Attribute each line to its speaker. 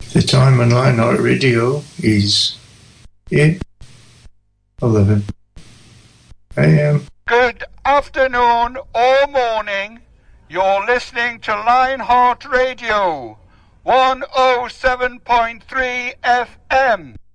Speaker 1: The time on Lionheart Radio is 8:11 a.m.
Speaker 2: Good afternoon or morning. You're listening to Lionheart Radio, 107.3 FM.